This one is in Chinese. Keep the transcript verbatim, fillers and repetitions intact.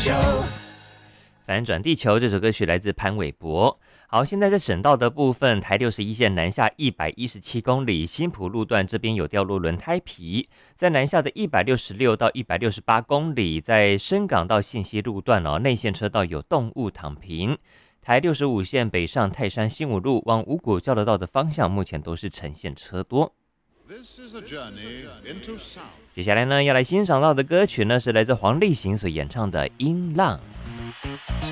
反转地球这首歌曲来自潘玮柏。好，现在在省道的部分，台六十一线南下一百一十七公里，新埔路段这边有掉落轮胎皮，在南下的一百六十六到一百六十八公里，在深港到信息路段哦，内线车道有动物躺平。台六十五线北上泰山新武路往五股交流道的方向，目前都是呈现车多。接下来呢，要来欣赏到的歌曲呢，是来自黄立行所演唱的《音浪》。